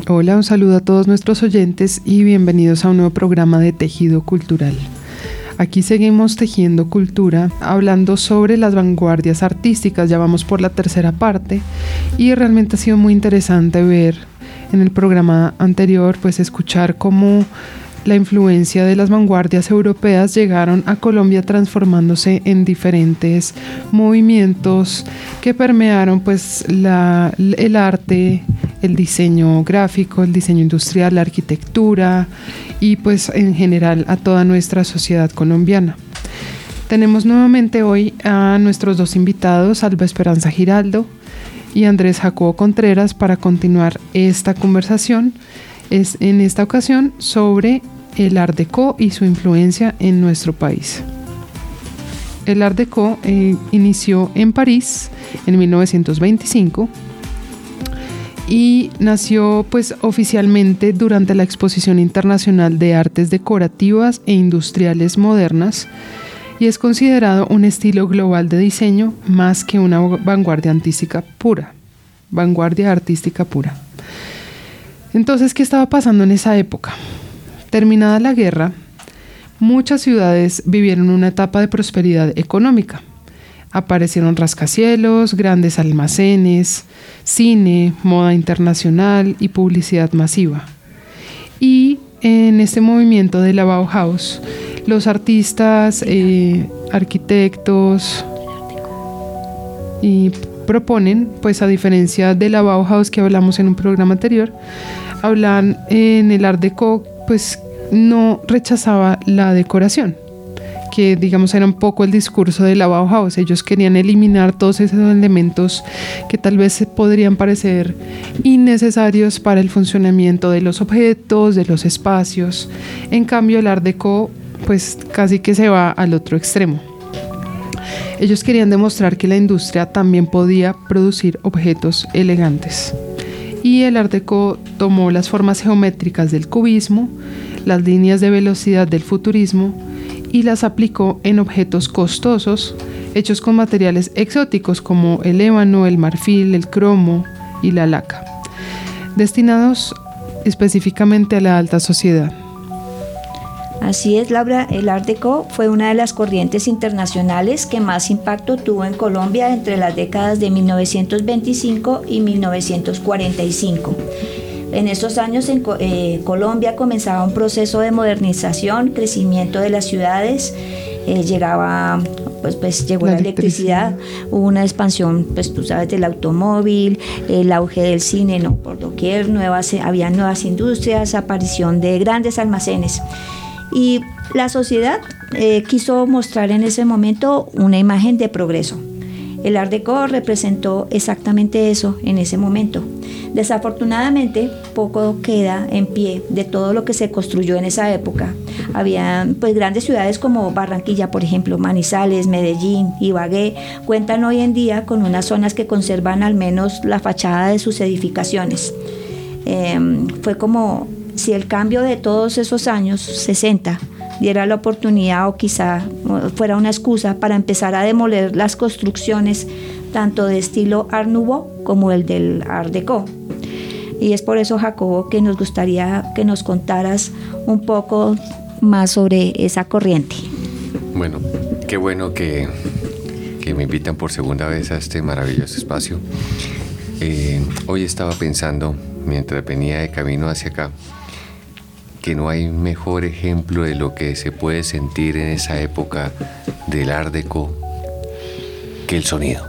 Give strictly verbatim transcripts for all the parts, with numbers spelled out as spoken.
Hola, un saludo a todos nuestros oyentes y bienvenidos a un nuevo programa de Tejido Cultural. Aquí seguimos tejiendo cultura, hablando sobre las vanguardias artísticas, ya vamos por la tercera parte y realmente ha sido muy interesante ver en el programa anterior, pues escuchar cómo la influencia de las vanguardias europeas llegaron a Colombia transformándose en diferentes movimientos que permearon pues la, el arte, el diseño gráfico, el diseño industrial, la arquitectura y pues en general a toda nuestra sociedad colombiana. Tenemos nuevamente hoy a nuestros dos invitados, Alba Esperanza Giraldo y Andrés Jacobo Contreras, para continuar esta conversación. Es en esta ocasión sobre el Art Deco y su influencia en nuestro país. El Art Deco eh, inició en París en mil novecientos veinticinco y nació pues oficialmente durante la Exposición Internacional de Artes Decorativas e Industriales Modernas y es considerado un estilo global de diseño más que una vanguardia artística pura. Vanguardia artística pura. Entonces, ¿qué estaba pasando en esa época? Terminada la guerra, muchas ciudades vivieron una etapa de prosperidad económica. Aparecieron rascacielos, grandes almacenes, cine, moda internacional y publicidad masiva. Y en este movimiento de la Bauhaus, los artistas, eh, arquitectos y proponen, pues a diferencia de la Bauhaus que hablamos en un programa anterior, hablan en el Art Deco, pues no rechazaba la decoración, que digamos era un poco el discurso de la Bauhaus. Ellos querían eliminar todos esos elementos que tal vez podrían parecer innecesarios para el funcionamiento de los objetos, de los espacios. En cambio, el Art Deco pues casi que se va al otro extremo. Ellos querían demostrar que la industria también podía producir objetos elegantes. Y el Art Deco tomó las formas geométricas del cubismo, las líneas de velocidad del futurismo y las aplicó en objetos costosos hechos con materiales exóticos como el ébano, el marfil, el cromo y la laca, destinados específicamente a la alta sociedad. Así es, Laura, el Art Deco fue una de las corrientes internacionales que más impacto tuvo en Colombia entre las décadas de mil novecientos veinticinco y mil novecientos cuarenta y cinco. En estos años en eh, Colombia comenzaba un proceso de modernización, crecimiento de las ciudades, eh, llegaba, pues, pues llegó la, la electricidad, electricidad, hubo una expansión, pues tú sabes, del automóvil, el auge del cine, no por doquier, nuevas, había nuevas industrias, aparición de grandes almacenes. Y la sociedad eh, quiso mostrar en ese momento una imagen de progreso. El Art Deco representó exactamente eso en ese momento. Desafortunadamente, poco queda en pie de todo lo que se construyó en esa época. Había pues grandes ciudades como Barranquilla, por ejemplo, Manizales, Medellín, Ibagué, cuentan hoy en día con unas zonas que conservan al menos la fachada de sus edificaciones. Eh, fue como si el cambio de todos esos años, sesenta, diera la oportunidad o quizá fuera una excusa para empezar a demoler las construcciones tanto de estilo Art Nouveau como el del Art Deco. Y es por eso, Jacobo, que nos gustaría que nos contaras un poco más sobre esa corriente. Bueno, qué bueno que, que me invitan por segunda vez a este maravilloso espacio. Eh, hoy estaba pensando, mientras venía de camino hacia acá, que no hay mejor ejemplo de lo que se puede sentir en esa época del Art Deco que el sonido.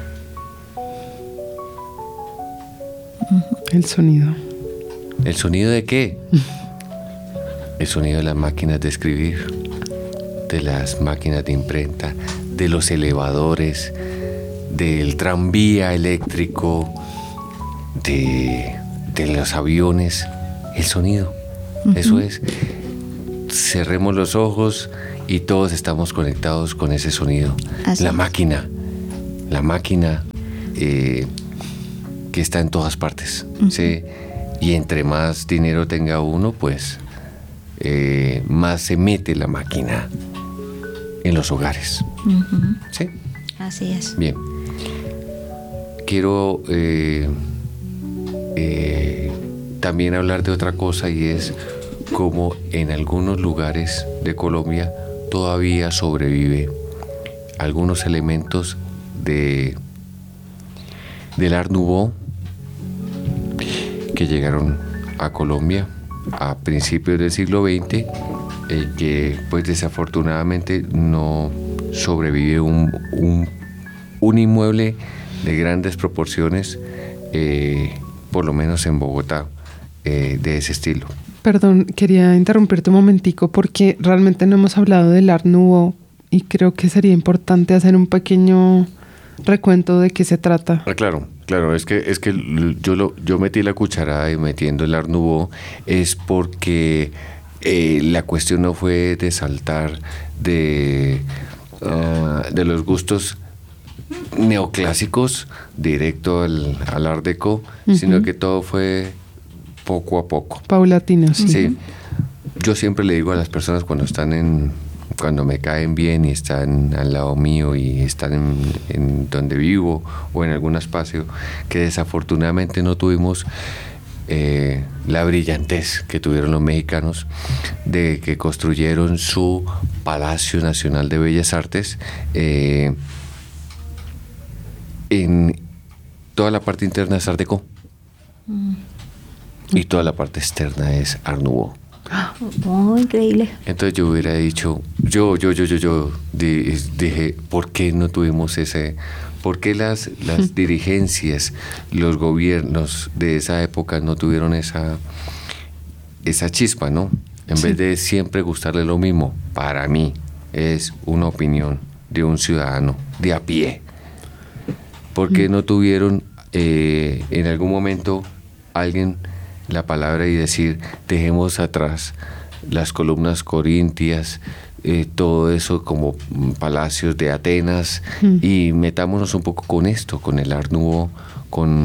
El sonido. ¿El sonido de qué? El sonido de las máquinas de escribir, de las máquinas de imprenta, de los elevadores, del tranvía eléctrico, de, de los aviones. El sonido. Uh-huh. Eso es. Cerremos los ojos y todos estamos conectados con ese sonido. Así la es. máquina, la máquina eh, que está en todas partes. Uh-huh. ¿Sí? Y entre más dinero tenga uno, pues eh, más se mete la máquina en los hogares. Uh-huh. ¿Sí? Así es. Bien. Quiero eh, eh, también hablar de otra cosa, y es cómo en algunos lugares de Colombia todavía sobrevive algunos elementos de, del Art Nouveau que llegaron a Colombia a principios del siglo veinte, eh, que pues desafortunadamente no sobrevive un, un, un inmueble de grandes proporciones, eh, por lo menos en Bogotá, eh, de ese estilo. Perdón, quería interrumpirte un momentico porque realmente no hemos hablado del Art Nouveau y creo que sería importante hacer un pequeño recuento de qué se trata. Ah, claro, claro, es que es que yo lo yo metí la cucharada y metiendo el Art Nouveau es porque eh, la cuestión no fue de saltar de uh, de los gustos neoclásicos directo al, al Art Deco, uh-huh. sino que todo fue poco a poco. Paulatino, sí. Sí. Yo siempre le digo a las personas cuando están en, cuando me caen bien y están al lado mío y están en, en donde vivo o en algún espacio, que desafortunadamente no tuvimos eh, la brillantez que tuvieron los mexicanos de que construyeron su Palacio Nacional de Bellas Artes eh, en toda la parte interna es Art Deco. Mm. Y toda la parte externa es Art Nouveau. Oh, increíble. Entonces yo hubiera dicho, yo, yo, yo, yo, yo dije, ¿por qué no tuvimos ese? ¿Por qué las, las dirigencias, los gobiernos de esa época no tuvieron esa, esa chispa, ¿no? En sí. vez de siempre gustarle lo mismo, para mí es una opinión de un ciudadano de a pie. ¿Por qué no tuvieron eh, en algún momento alguien la palabra y decir, dejemos atrás las columnas corintias, eh, todo eso como palacios de Atenas, mm. y metámonos un poco con esto, con el Art Nouveau, con,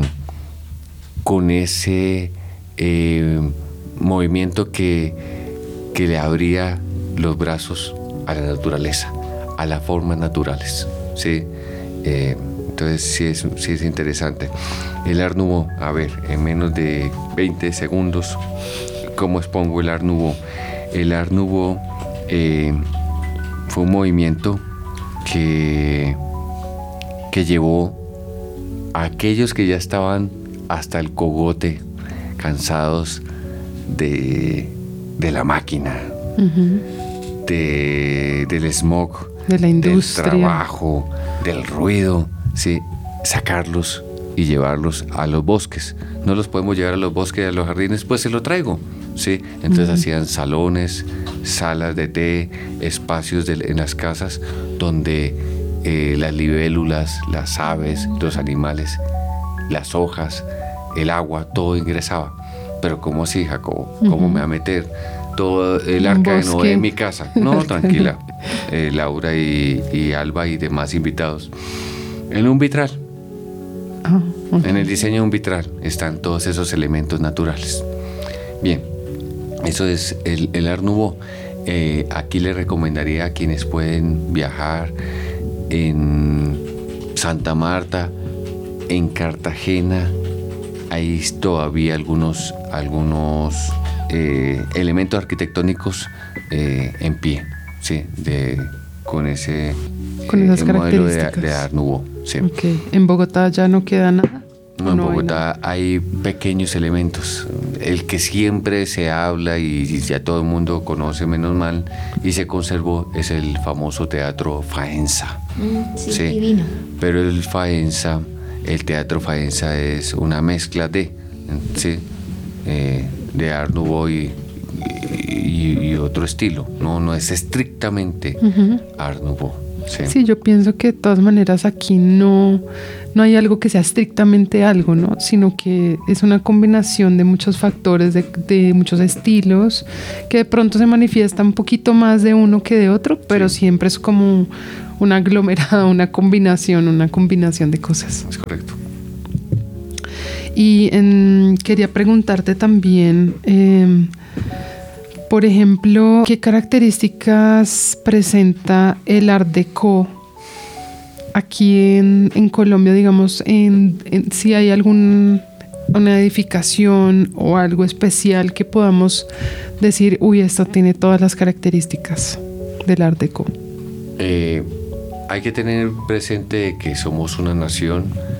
con ese eh, movimiento que, que le abría los brazos a la naturaleza, a las formas naturales, ¿sí? Eh, Entonces sí es, sí es interesante. El Art Nouveau, a ver, en menos de veinte segundos, ¿cómo expongo el Art Nouveau? El Art Nouveau eh, fue un movimiento que, que llevó a aquellos que ya estaban hasta el cogote, cansados de, de la máquina, uh-huh. de, del smog, de la industria, del trabajo, del ruido. Sí, sacarlos y llevarlos a los bosques. No los podemos llevar a los bosques, a los jardines, pues se lo traigo. Sí, entonces uh-huh. hacían salones, salas de té, espacios de, en las casas donde eh, las libélulas, las aves, los animales, las hojas, el agua, todo ingresaba. Pero ¿cómo así, Jacobo? ¿Cómo uh-huh. me va a meter todo el arca de Noé en mi casa? No, tranquila, eh, Laura y, y Alba y demás invitados. En un vitral, oh, okay. en el diseño de un vitral están todos esos elementos naturales. Bien, eso es el, el Art Nouveau. Eh, aquí le recomendaría a quienes pueden viajar en Santa Marta, en Cartagena, hay todavía algunos, algunos eh, elementos arquitectónicos eh, en pie, ¿sí? de, con ese con esas eh, características. modelo de, de Art Nouveau. Sí. Okay. ¿En Bogotá ya no queda nada? No, en Bogotá hay pequeños elementos. El que siempre se habla y ya todo el mundo conoce, menos mal, y se conservó, es el famoso Teatro Faenza. Mm, sí, sí, divino. Pero el Faenza, el Teatro Faenza es una mezcla de, ¿sí? eh, de Art Nouveau y, y, y otro estilo. No, no es estrictamente uh-huh. Art Nouveau. Sí. sí, yo pienso que de todas maneras aquí no, no hay algo que sea estrictamente algo, ¿no? Sino que es una combinación de muchos factores, de, de muchos estilos, que de pronto se manifiesta un poquito más de uno que de otro, pero sí. siempre es como una aglomerada, una combinación, una combinación de cosas. Es correcto. Y en, quería preguntarte también... Eh, Por ejemplo, ¿qué características presenta el Art Deco aquí en, en Colombia? Digamos, en, en, si hay algún una edificación o algo especial que podamos decir, uy, esto tiene todas las características del Art Deco? Eh, hay que tener presente que somos una nación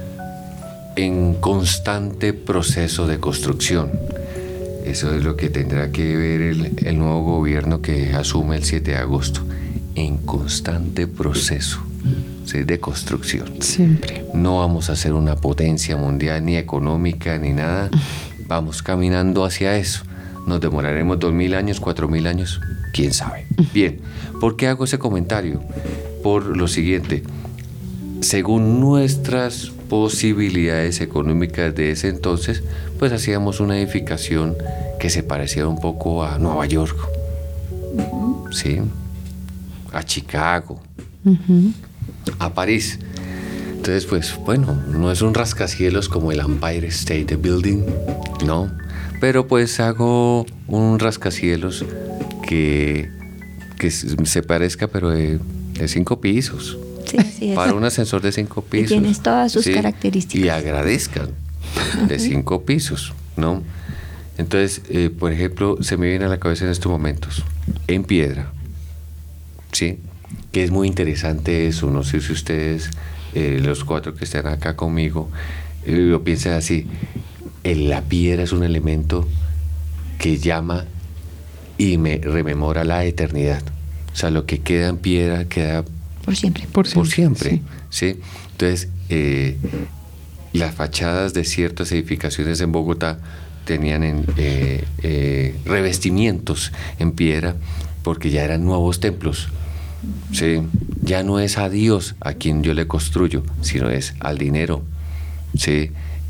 en constante proceso de construcción. Eso es lo que tendrá que ver el, el nuevo gobierno que asume el siete de agosto. En constante proceso, ¿sí?, de construcción. Siempre. No vamos a ser una potencia mundial, ni económica, ni nada. Vamos caminando hacia eso. Nos demoraremos dos mil años, cuatro mil años, quién sabe. Bien, ¿por qué hago ese comentario? Por lo siguiente. Según nuestras posibilidades económicas de ese entonces, pues hacíamos una edificación que se parecía un poco a Nueva York, ¿sí?, a Chicago, uh-huh, a París. Entonces, pues bueno, no es un rascacielos como el Empire State Building, no, pero pues hago un rascacielos que, que se parezca, pero de, de cinco pisos. Sí, sí, para un ascensor de cinco pisos. Y tienes todas sus, ¿sí?, características. Y agradezcan, de cinco pisos, ¿no? Entonces, eh, por ejemplo, se me viene a la cabeza en estos momentos, en piedra, ¿sí?, que es muy interesante eso. No sé si ustedes, eh, los cuatro que están acá conmigo, eh, lo piensan así. El, la piedra es un elemento que llama y me rememora la eternidad. O sea, lo que queda en piedra queda por siempre. Por siempre, por siempre, sí. ¿sí? Entonces, eh, las fachadas de ciertas edificaciones en Bogotá tenían en, eh, eh, revestimientos en piedra porque ya eran nuevos templos, ¿sí? Ya no es a Dios a quien yo le construyo, sino es al dinero, ¿sí?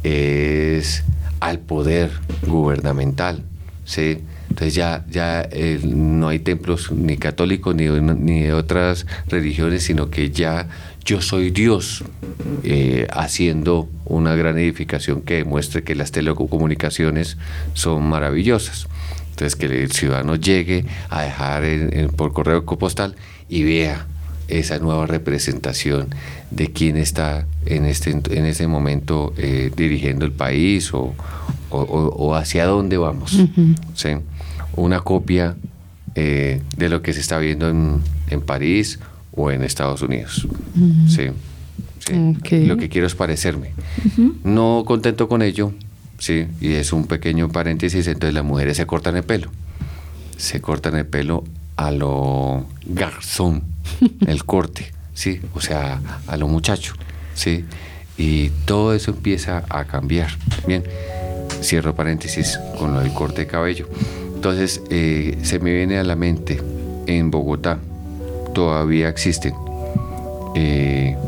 Es al poder gubernamental, ¿sí? Entonces ya, ya eh, no hay templos ni católicos ni, ni de otras religiones, sino que ya yo soy Dios, eh, haciendo una gran edificación que demuestre que las telecomunicaciones son maravillosas. Entonces que el ciudadano llegue a dejar en, en, por correo postal y vea esa nueva representación de quién está en este, en ese momento eh, dirigiendo el país o, o, o hacia dónde vamos. Uh-huh. ¿Sí? Una copia eh, de lo que se está viendo en, en París o en Estados Unidos. Uh-huh. ¿Sí? ¿Sí? Okay. Lo que quiero es parecerme. Uh-huh. No contento con ello, ¿sí? Y es un pequeño paréntesis. Entonces las mujeres se cortan el pelo. Se cortan el pelo a lo garzón, el corte, ¿sí? O sea, a lo muchacho, ¿sí? Y todo eso empieza a cambiar. Bien, cierro paréntesis con lo del corte de cabello. Entonces, eh, se me viene a la mente, en Bogotá todavía existen eh,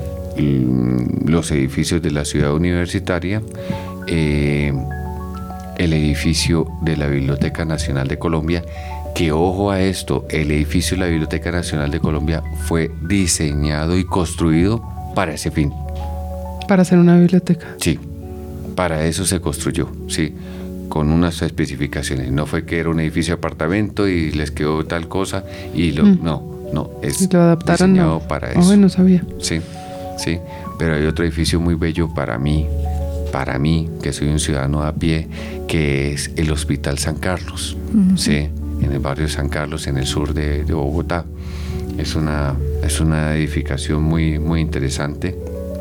los edificios de la ciudad universitaria, eh, el edificio de la Biblioteca Nacional de Colombia, que ojo a esto, el edificio de la Biblioteca Nacional de Colombia fue diseñado y construido para ese fin. ¿Para hacer una biblioteca? Sí, para eso se construyó, sí, con unas especificaciones. No fue que era un edificio de apartamento y les quedó tal cosa y lo, mm. no, no, es lo adaptaron, diseñado no. para eso. Oh, bueno, sabía. Sí, sí, pero hay otro edificio muy bello para mí, para mí, que soy un ciudadano a pie, que es el Hospital San Carlos, uh-huh. sí, en el barrio San Carlos, en el sur de, de Bogotá. Es una, es una edificación muy, muy interesante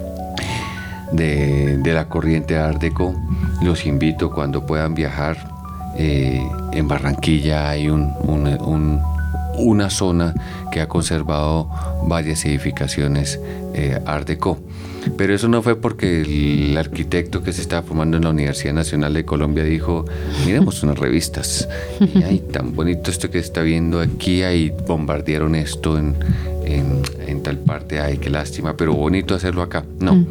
de, de la corriente Art Deco. Los invito cuando puedan viajar. Eh, en Barranquilla hay un, un, un, una zona que ha conservado varias edificaciones eh, Art Deco. Pero eso no fue porque el arquitecto que se estaba formando en la Universidad Nacional de Colombia dijo, miremos unas revistas, y ay, tan bonito esto que está viendo aquí, ahí bombardearon esto en, en, en tal parte, ay, qué lástima, pero bonito hacerlo acá. No. Mm.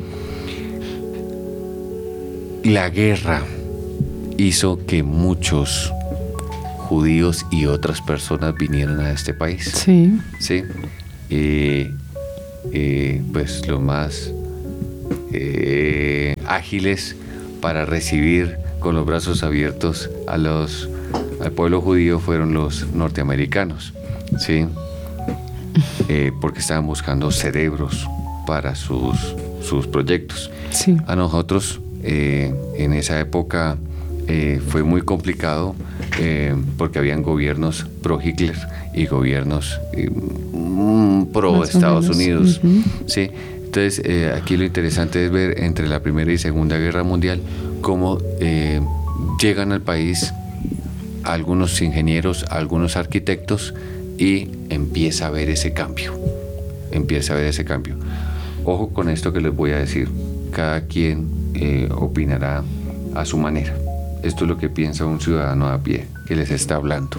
La guerra hizo que muchos judíos y otras personas vinieran a este país. Sí. Sí. Eh, eh, pues lo más Eh, ágiles para recibir con los brazos abiertos a los, al pueblo judío fueron los norteamericanos, ¿sí? Eh, porque estaban buscando cerebros para sus, sus proyectos. Sí. A nosotros eh, en esa época eh, fue muy complicado eh, porque habían gobiernos pro Hitler y gobiernos eh, pro Más o Estados menos. Unidos. Ujú. ¿Sí? Entonces, eh, aquí lo interesante es ver entre la Primera y Segunda Guerra Mundial cómo eh, llegan al país algunos ingenieros, algunos arquitectos, y empieza a ver ese cambio. Empieza a ver ese cambio. Ojo con esto que les voy a decir. Cada quien eh, opinará a su manera. Esto es lo que piensa un ciudadano a pie que les está hablando.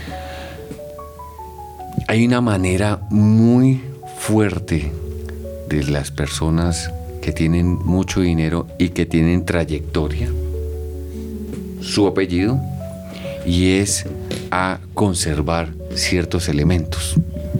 Hay una manera muy fuerte de las personas que tienen mucho dinero y que tienen trayectoria, su apellido, y es a conservar ciertos elementos.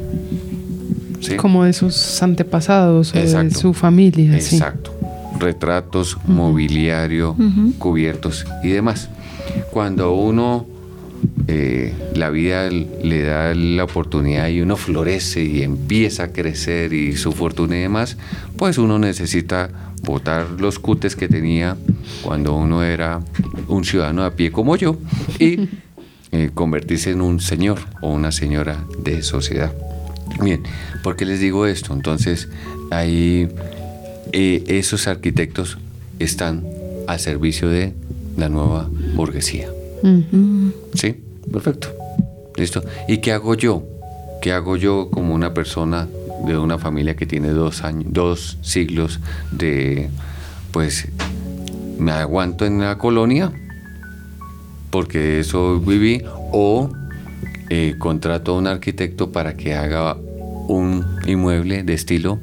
¿Sí? Como de sus antepasados o Exacto. de su familia. Exacto. Sí. Retratos, uh-huh. mobiliario, uh-huh. cubiertos y demás. Cuando uno eh, la vida le da la oportunidad y uno florece y empieza a crecer y su fortuna y demás, pues uno necesita botar los cutes que tenía cuando uno era un ciudadano a pie como yo y eh, convertirse en un señor o una señora de sociedad. Bien, ¿por qué les digo esto? Entonces, ahí eh, esos arquitectos están al servicio de la nueva burguesía. Uh-huh. ¿Sí? Perfecto. ¿Listo? ¿Y qué hago yo? ¿Qué hago yo como una persona de una familia que tiene dos años, dos siglos de, pues, me aguanto en la colonia porque eso viví, o eh, contrato a un arquitecto para que haga un inmueble de estilo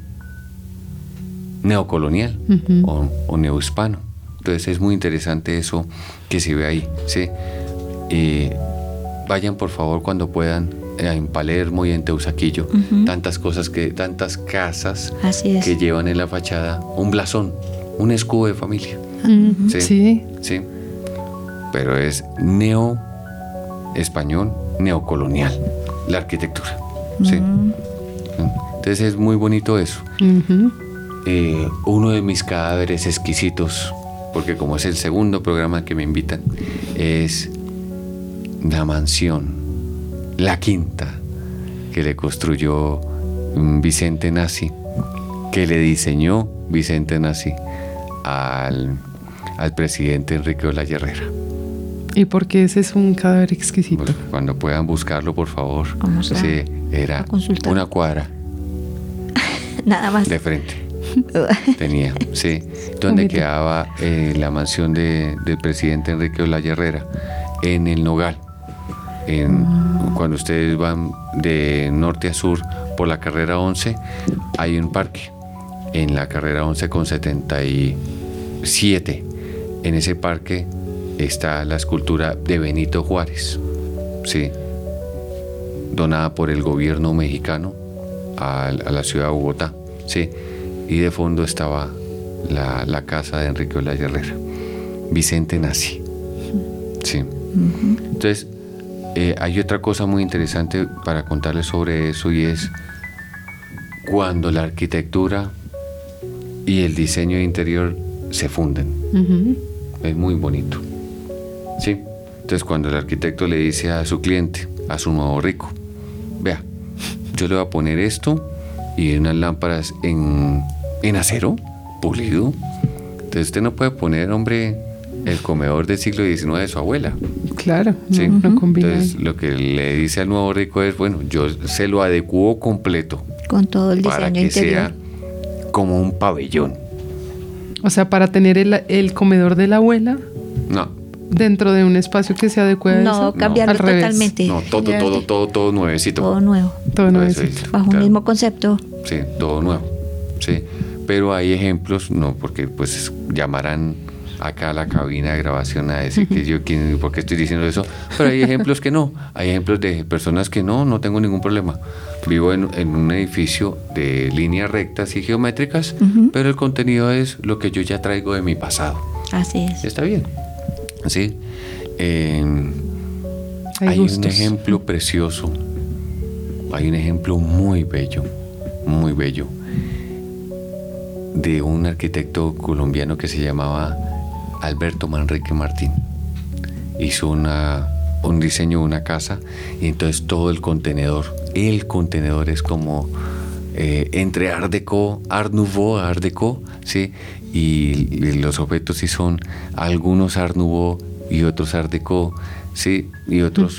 neocolonial uh-huh. o, o neohispano? Entonces es muy interesante eso que se ve ahí, ¿sí? Eh, vayan por favor cuando puedan en Palermo y en Teusaquillo, uh-huh. tantas cosas que, tantas casas que llevan en la fachada un blasón, un escudo de familia. Uh-huh. ¿Sí? Sí, sí, pero es neo español, neocolonial, la arquitectura, uh-huh. ¿sí? Entonces es muy bonito eso. Uh-huh. Eh, uno de mis cadáveres exquisitos, porque como es el segundo programa que me invitan, es la mansión, la quinta, que le construyó Vicente Nassi, que le diseñó Vicente Nassi al, al presidente Enrique Olaya Herrera. ¿Y por qué ese es un cadáver exquisito? Pues cuando puedan buscarlo, por favor. Vamos a, sí, era a una cuadra. Nada más. De frente. Tenía, sí. Donde quedaba eh, la mansión de, del presidente Enrique Olaya Herrera, en el Nogal. En, mm. Cuando ustedes van de norte a sur por la carrera once, hay un parque. En la carrera once con setenta y siete, en ese parque está la escultura de Benito Juárez, sí, donada por el gobierno mexicano a, a la ciudad de Bogotá, sí. Y de fondo estaba la, la casa de Enrique Olaya Herrera, Vicente Nassi. Sí. Uh-huh. Entonces, eh, hay otra cosa muy interesante para contarles sobre eso, y es cuando la arquitectura y el diseño interior se funden. Uh-huh. Es muy bonito. Sí. Entonces, cuando el arquitecto le dice a su cliente, a su nuevo rico, vea, yo le voy a poner esto y unas lámparas en, en acero pulido. Entonces usted no puede poner, hombre, el comedor del siglo diecinueve de su abuela. Claro, sí. no, no combina. Entonces lo que le dice al nuevo rico es, bueno, yo se lo adecuo completo. Con todo el diseño para que interior. sea como un pabellón. O sea, para tener el, el comedor de la abuela. No. Dentro de un espacio que se adecue a no, eso. Cambiarlo no, totalmente. No, todo, todo, todo, todo, todo nuevecito. Todo nuevo. Todo nuevecito. Bajo claro. un mismo concepto. Sí, todo nuevo. Sí. Pero hay ejemplos, no, porque pues llamarán acá a la cabina de grabación a decir que yo, ¿quién, ¿por qué estoy diciendo eso? Pero hay ejemplos que no. Hay ejemplos de personas que no, no tengo ningún problema. Vivo en, en un edificio de líneas rectas y geométricas, uh-huh. pero el contenido es lo que yo ya traigo de mi pasado. Así es. Está bien. Sí. Eh, hay hay un ejemplo precioso, hay un ejemplo muy bello, muy bello, de un arquitecto colombiano que se llamaba Alberto Manrique Martín. Hizo una, un diseño de una casa y entonces todo el contenedor, el contenedor es como eh, entre Art Deco, Art Nouveau, Art Deco, ¿sí? Y, y los objetos sí son algunos Art Nouveau y otros Art Deco, ¿sí? Y otros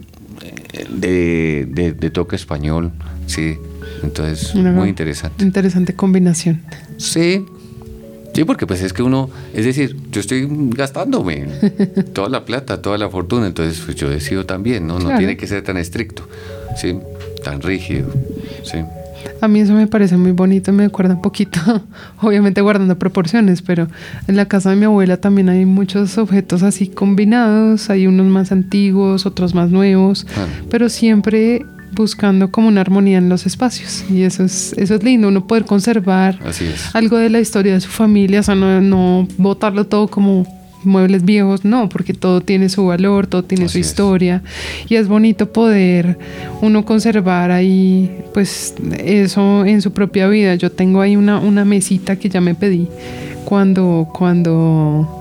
de, de, de toque español, ¿sí? Entonces, una muy interesante. Interesante combinación. Sí. Sí, porque pues es que uno, es decir, yo estoy gastándome toda la plata, toda la fortuna, entonces pues yo decido también, ¿no? Claro. No tiene que ser tan estricto, ¿sí? Tan rígido, ¿sí? A mí eso me parece muy bonito, me acuerda un poquito, obviamente guardando proporciones, pero en la casa de mi abuela también hay muchos objetos así combinados, hay unos más antiguos, otros más nuevos, ah. pero siempre buscando como una armonía en los espacios, y eso es eso es lindo, uno poder conservar algo de la historia de su familia, o sea, no, no botarlo todo como muebles viejos, no, porque todo tiene su valor, todo tiene Así su historia, es. Y es bonito poder uno conservar ahí pues eso en su propia vida. Yo tengo ahí una, una mesita que ya me pedí cuando, cuando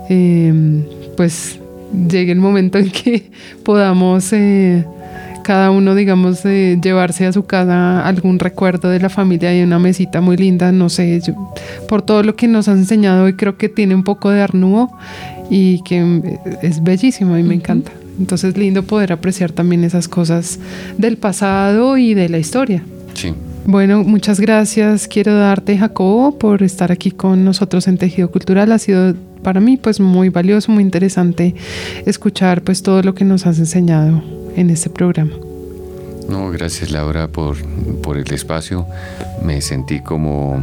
eh, pues llegue el momento en que podamos eh, cada uno, digamos, eh, llevarse a su casa algún recuerdo de la familia. Hay una mesita muy linda, no sé, yo, por todo lo que nos has enseñado hoy, creo que tiene un poco de Art Nouveau y que es bellísimo y me uh-huh. encanta. Entonces, lindo poder apreciar también esas cosas del pasado y de la historia. Sí. Bueno, muchas gracias. Quiero darte, Jacobo, por estar aquí con nosotros en Tejido Cultural. Ha sido para mí pues muy valioso, muy interesante escuchar pues todo lo que nos has enseñado en este programa. No, gracias Laura por, por el espacio. Me sentí como,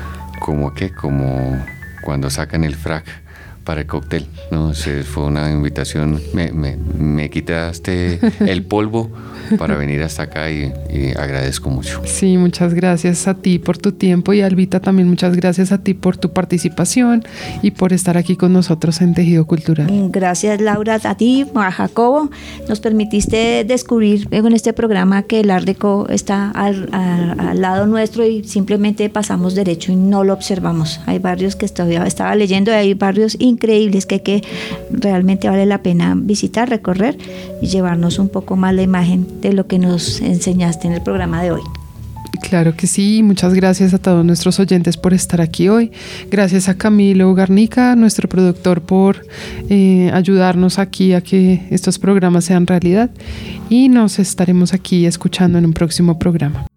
como ¿qué? Como cuando sacan el frac para el cóctel, ¿no? Se, fue una invitación, me, me, me quitaste el polvo para venir hasta acá y, y agradezco mucho. Sí, muchas gracias a ti por tu tiempo, y Albita también muchas gracias a ti por tu participación y por estar aquí con nosotros en Tejido Cultural. Gracias Laura, a ti, a Jacobo, nos permitiste descubrir en este programa que el Art Deco está al, al, al lado nuestro y simplemente pasamos derecho y no lo observamos. Hay barrios que todavía estaba leyendo, hay barrios increíbles que, que realmente vale la pena visitar, recorrer y llevarnos un poco más la imagen de lo que nos enseñaste en el programa de hoy. Claro que sí, muchas gracias a todos nuestros oyentes por estar aquí hoy. Gracias a Camilo Garnica, nuestro productor, por eh, ayudarnos aquí a que estos programas sean realidad, y nos estaremos aquí escuchando en un próximo programa.